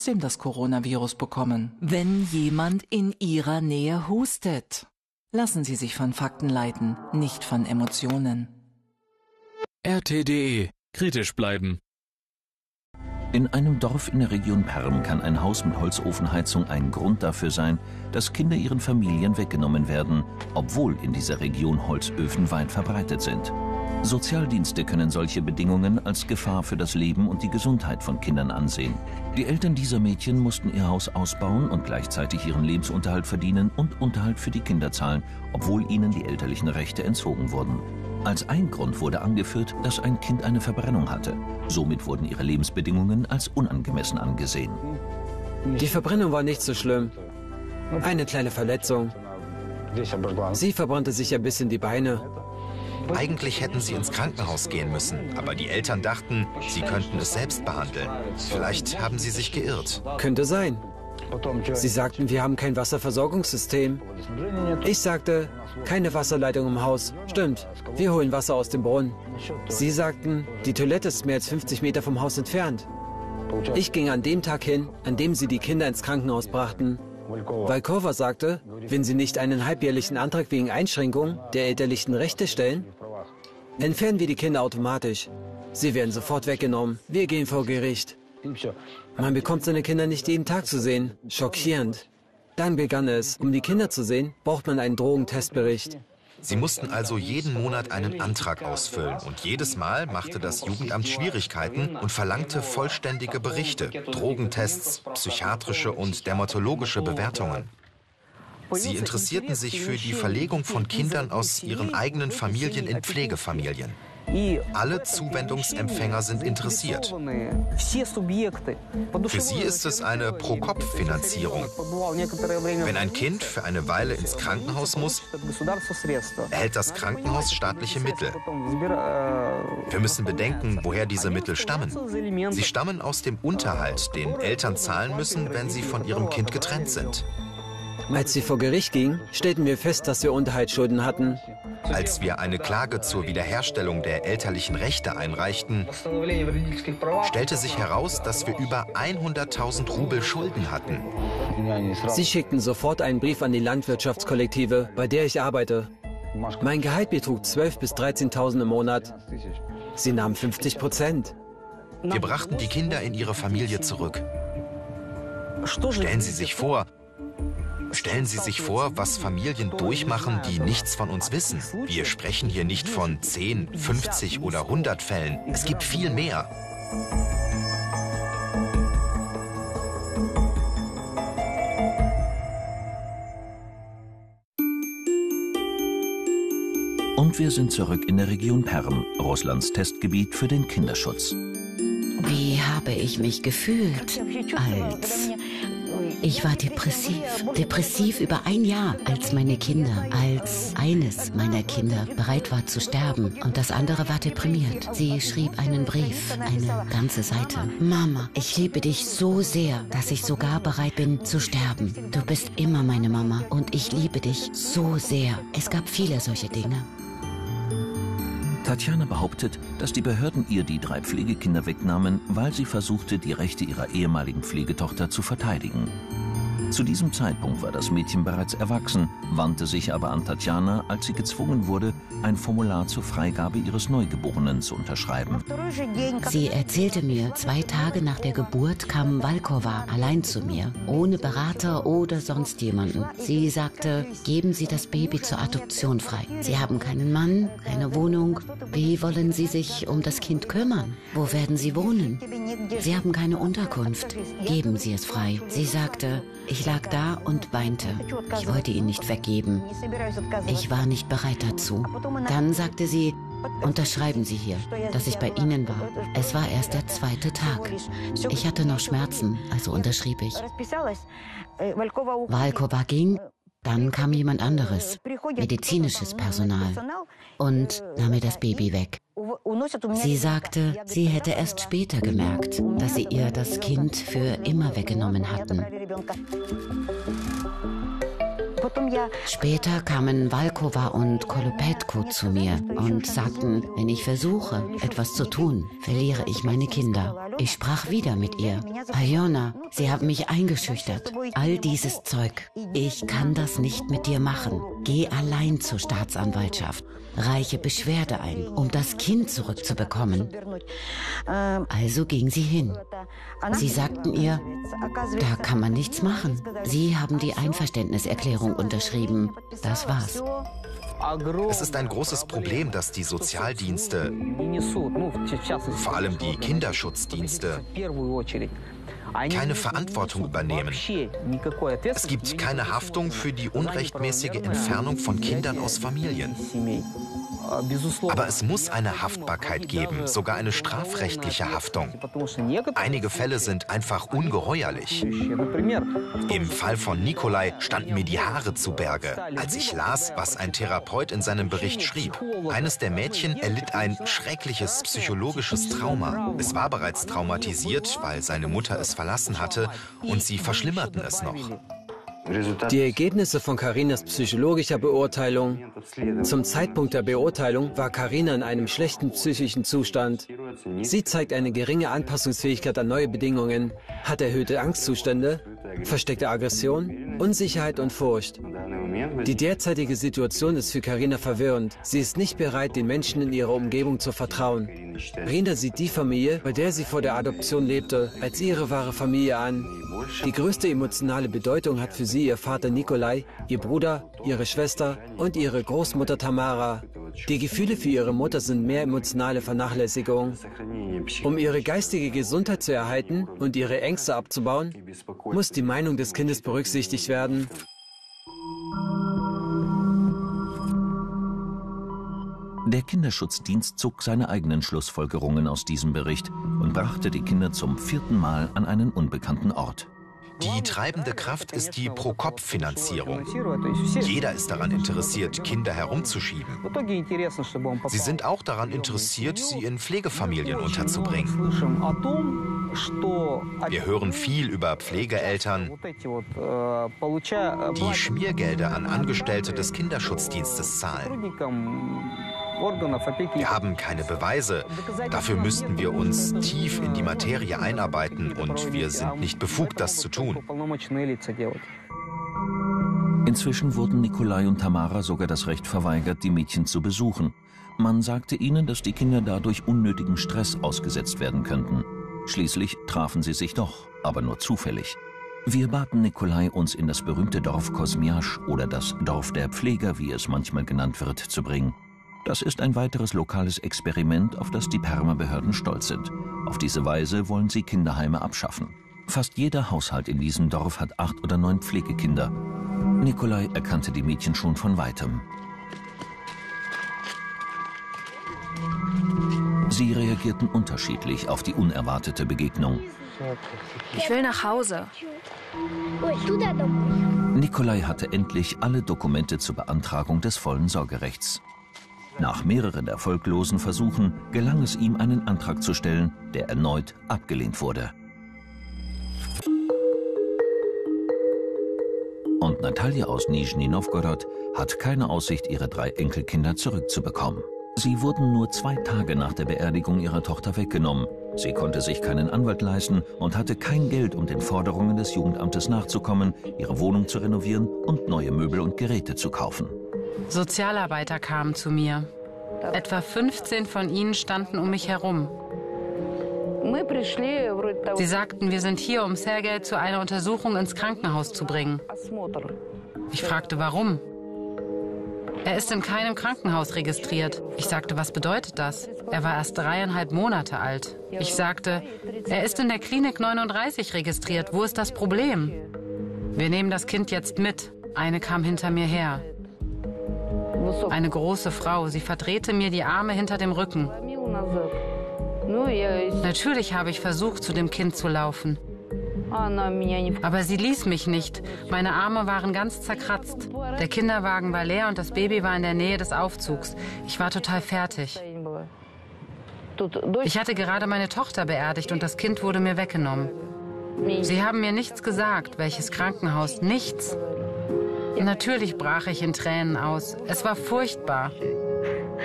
das Coronavirus bekommen, wenn jemand in Ihrer Nähe hustet. Lassen Sie sich von Fakten leiten, nicht von Emotionen. RT.de. Kritisch bleiben. In einem Dorf in der Region Perm kann ein Haus mit Holzofenheizung ein Grund dafür sein, dass Kinder ihren Familien weggenommen werden, obwohl in dieser Region Holzöfen weit verbreitet sind. Sozialdienste können solche Bedingungen als Gefahr für das Leben und die Gesundheit von Kindern ansehen. Die Eltern dieser Mädchen mussten ihr Haus ausbauen und gleichzeitig ihren Lebensunterhalt verdienen und Unterhalt für die Kinder zahlen, obwohl ihnen die elterlichen Rechte entzogen wurden. Als ein Grund wurde angeführt, dass ein Kind eine Verbrennung hatte. Somit wurden ihre Lebensbedingungen als unangemessen angesehen. Die Verbrennung war nicht so schlimm. Eine kleine Verletzung. Sie verbrannte sich ein bisschen die Beine. Eigentlich hätten sie ins Krankenhaus gehen müssen, aber die Eltern dachten, sie könnten es selbst behandeln. Vielleicht haben sie sich geirrt. Könnte sein. Sie sagten, wir haben kein Wasserversorgungssystem. Ich sagte, keine Wasserleitung im Haus. Stimmt, wir holen Wasser aus dem Brunnen. Sie sagten, die Toilette ist mehr als 50 Meter vom Haus entfernt. Ich ging an dem Tag hin, an dem sie die Kinder ins Krankenhaus brachten. Walkowa sagte, wenn sie nicht einen halbjährlichen Antrag wegen Einschränkung der elterlichen Rechte stellen, entfernen wir die Kinder automatisch. Sie werden sofort weggenommen. Wir gehen vor Gericht. Man bekommt seine Kinder nicht jeden Tag zu sehen. Schockierend. Dann begann es. Um die Kinder zu sehen, braucht man einen Drogentestbericht. Sie mussten also jeden Monat einen Antrag ausfüllen und jedes Mal machte das Jugendamt Schwierigkeiten und verlangte vollständige Berichte, Drogentests, psychiatrische und dermatologische Bewertungen. Sie interessierten sich für die Verlegung von Kindern aus ihren eigenen Familien in Pflegefamilien. Alle Zuwendungsempfänger sind interessiert. Für sie ist es eine Pro-Kopf-Finanzierung. Wenn ein Kind für eine Weile ins Krankenhaus muss, erhält das Krankenhaus staatliche Mittel. Wir müssen bedenken, woher diese Mittel stammen. Sie stammen aus dem Unterhalt, den Eltern zahlen müssen, wenn sie von ihrem Kind getrennt sind. Als sie vor Gericht ging, stellten wir fest, dass wir Unterhaltsschulden hatten. Als wir eine Klage zur Wiederherstellung der elterlichen Rechte einreichten, stellte sich heraus, dass wir über 100.000 Rubel Schulden hatten. Sie schickten sofort einen Brief an die Landwirtschaftskollektive, bei der ich arbeite. Mein Gehalt betrug 12.000 bis 13.000 im Monat. Sie nahmen 50%. Wir brachten die Kinder in ihre Familie zurück. Stellen Sie sich vor, was Familien durchmachen, die nichts von uns wissen. Wir sprechen hier nicht von 10, 50 oder 100 Fällen. Es gibt viel mehr. Und wir sind zurück in der Region Perm, Russlands Testgebiet für den Kinderschutz. Wie habe ich mich gefühlt, als... Ich war depressiv über ein Jahr, als eines meiner Kinder bereit war zu sterben und das andere war deprimiert. Sie schrieb einen Brief, eine ganze Seite. Mama, ich liebe dich so sehr, dass ich sogar bereit bin zu sterben. Du bist immer meine Mama und ich liebe dich so sehr. Es gab viele solche Dinge. Tatjana behauptet, dass die Behörden ihr die 3 Pflegekinder wegnahmen, weil sie versuchte, die Rechte ihrer ehemaligen Pflegetochter zu verteidigen. Zu diesem Zeitpunkt war das Mädchen bereits erwachsen, wandte sich aber an Tatjana, als sie gezwungen wurde, ein Formular zur Freigabe ihres Neugeborenen zu unterschreiben. Sie erzählte mir, 2 Tage nach der Geburt kam Walkowa allein zu mir, ohne Berater oder sonst jemanden. Sie sagte, geben Sie das Baby zur Adoption frei. Sie haben keinen Mann, keine Wohnung. Wie wollen Sie sich um das Kind kümmern? Wo werden Sie wohnen? Sie haben keine Unterkunft. Geben Sie es frei. Sie sagte, ich lag da und weinte. Ich wollte ihn nicht weggeben. Ich war nicht bereit dazu. Dann sagte sie, unterschreiben Sie hier, dass ich bei Ihnen war. Es war erst der 2. Tag. Ich hatte noch Schmerzen, also unterschrieb ich. Walkowa ging, dann kam jemand anderes, medizinisches Personal, und nahm mir das Baby weg. Sie sagte, sie hätte erst später gemerkt, dass sie ihr das Kind für immer weggenommen hatten. Später kamen Valkova und Kolopetko zu mir und sagten, wenn ich versuche, etwas zu tun, verliere ich meine Kinder. Ich sprach wieder mit ihr. Aljona, sie haben mich eingeschüchtert. All dieses Zeug. Ich kann das nicht mit dir machen. Geh allein zur Staatsanwaltschaft. Reiche Beschwerde ein, um das Kind zurückzubekommen. Also ging sie hin. Sie sagten ihr, da kann man nichts machen. Sie haben die Einverständniserklärung unterschrieben. Das war's. Es ist ein großes Problem, dass die Sozialdienste, vor allem die Kinderschutzdienste, keine Verantwortung übernehmen. Es gibt keine Haftung für die unrechtmäßige Entfernung von Kindern aus Familien. Aber es muss eine Haftbarkeit geben, sogar eine strafrechtliche Haftung. Einige Fälle sind einfach ungeheuerlich. Im Fall von Nikolai standen mir die Haare zu Berge, als ich las, was ein Therapeut in seinem Bericht schrieb. Eines der Mädchen erlitt ein schreckliches psychologisches Trauma. Es war bereits traumatisiert, weil seine Mutter es verlassen hatte, und sie verschlimmerten es noch. Die Ergebnisse von Karinas psychologischer Beurteilung. Zum Zeitpunkt der Beurteilung war Karina in einem schlechten psychischen Zustand. Sie zeigt eine geringe Anpassungsfähigkeit an neue Bedingungen, hat erhöhte Angstzustände, versteckte Aggression, Unsicherheit und Furcht. Die derzeitige Situation ist für Karina verwirrend. Sie ist nicht bereit, den Menschen in ihrer Umgebung zu vertrauen. Karina sieht die Familie, bei der sie vor der Adoption lebte, als ihre wahre Familie an. Die größte emotionale Bedeutung hat für sie ihr Vater Nikolai, ihr Bruder, ihre Schwester und ihre Großmutter Tamara. Die Gefühle für ihre Mutter sind mehr emotionale Vernachlässigung. Um ihre geistige Gesundheit zu erhalten und ihre Ängste abzubauen, muss die Meinung des Kindes berücksichtigt werden. Der Kinderschutzdienst zog seine eigenen Schlussfolgerungen aus diesem Bericht und brachte die Kinder zum 4. Mal an einen unbekannten Ort. Die treibende Kraft ist die Pro-Kopf-Finanzierung. Jeder ist daran interessiert, Kinder herumzuschieben. Sie sind auch daran interessiert, sie in Pflegefamilien unterzubringen. Wir hören viel über Pflegeeltern, die Schmiergelder an Angestellte des Kinderschutzdienstes zahlen. Wir haben keine Beweise. Dafür müssten wir uns tief in die Materie einarbeiten und wir sind nicht befugt, das zu tun. Inzwischen wurden Nikolai und Tamara sogar das Recht verweigert, die Mädchen zu besuchen. Man sagte ihnen, dass die Kinder dadurch unnötigen Stress ausgesetzt werden könnten. Schließlich trafen sie sich doch, aber nur zufällig. Wir baten Nikolai, uns in das berühmte Dorf Kosmiasch oder das Dorf der Pfleger, wie es manchmal genannt wird, zu bringen. Das ist ein weiteres lokales Experiment, auf das die Perma-Behörden stolz sind. Auf diese Weise wollen sie Kinderheime abschaffen. Fast jeder Haushalt in diesem Dorf hat 8 oder 9 Pflegekinder. Nikolai erkannte die Mädchen schon von weitem. Sie reagierten unterschiedlich auf die unerwartete Begegnung. Ich will nach Hause. Nikolai hatte endlich alle Dokumente zur Beantragung des vollen Sorgerechts. Nach mehreren erfolglosen Versuchen gelang es ihm, einen Antrag zu stellen, der erneut abgelehnt wurde. Und Natalja aus Nischni Nowgorod hat keine Aussicht, ihre 3 Enkelkinder zurückzubekommen. Sie wurden nur 2 Tage nach der Beerdigung ihrer Tochter weggenommen. Sie konnte sich keinen Anwalt leisten und hatte kein Geld, um den Forderungen des Jugendamtes nachzukommen, ihre Wohnung zu renovieren und neue Möbel und Geräte zu kaufen. Sozialarbeiter kamen zu mir. Etwa 15 von ihnen standen um mich herum. Sie sagten, wir sind hier, um Sergej zu einer Untersuchung ins Krankenhaus zu bringen. Ich fragte, warum? Er ist in keinem Krankenhaus registriert. Ich sagte, was bedeutet das? Er war erst 3,5 Monate alt. Ich sagte, er ist in der Klinik 39 registriert. Wo ist das Problem? Wir nehmen das Kind jetzt mit. Eine kam hinter mir her. Eine große Frau. Sie verdrehte mir die Arme hinter dem Rücken. Natürlich habe ich versucht, zu dem Kind zu laufen. Aber sie ließ mich nicht. Meine Arme waren ganz zerkratzt. Der Kinderwagen war leer und das Baby war in der Nähe des Aufzugs. Ich war total fertig. Ich hatte gerade meine Tochter beerdigt und das Kind wurde mir weggenommen. Sie haben mir nichts gesagt, welches Krankenhaus, nichts. Natürlich brach ich in Tränen aus. Es war furchtbar.